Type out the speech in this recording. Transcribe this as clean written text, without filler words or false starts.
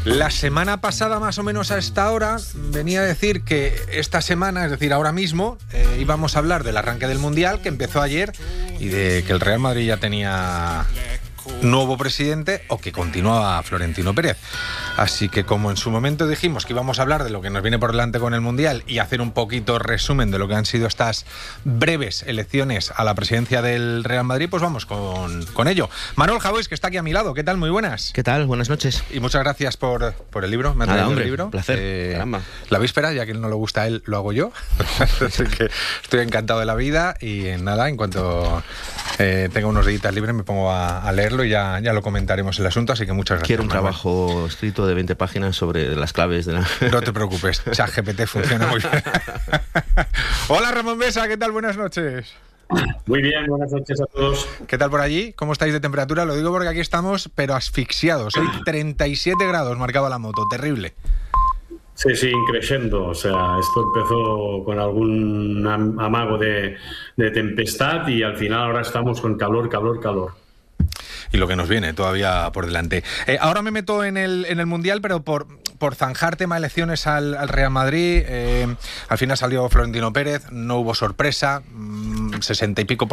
La semana pasada, más o menos a esta hora, venía a decir que esta semana, es decir, ahora mismo, íbamos a hablar del arranque del Mundial, que empezó ayer, y de que el Real Madrid ya tenía nuevo presidente o que continuaba Florentino Pérez. Así que, como en su momento dijimos que íbamos a hablar de lo que nos viene por delante con el Mundial y hacer un poquito resumen de lo que han sido estas breves elecciones a la presidencia del Real Madrid, pues vamos con ello. Manuel Javois, que está aquí a mi lado. ¿Qué tal? Muy buenas. ¿Qué tal? Buenas noches. Y muchas gracias por el libro. Me ha traído el libro. Un placer. Caramba. La víspera, ya que no le gusta a él, lo hago yo. Así que estoy encantado de la vida y nada, en cuanto tenga unos días libres me pongo a leerlo y ya lo comentaremos el asunto, así que muchas gracias. Quiero un trabajo escrito de 20 páginas sobre las claves de la... No te preocupes, ChatGPT funciona muy bien. Hola Ramón Mesa, ¿qué tal? Buenas noches. Muy bien, buenas noches a todos. ¿Qué tal por allí? ¿Cómo estáis de temperatura? Lo digo porque aquí estamos, pero asfixiados. Hoy 37 grados marcaba la moto, terrible. Sí, increciendo. O sea, esto empezó con algún amago de tempestad y al final ahora estamos con calor. Y lo que nos viene todavía por delante. Ahora me meto en el Mundial, pero por zanjar tema elecciones al Real Madrid. Al final salió Florentino Pérez, no hubo sorpresa, 60 y pico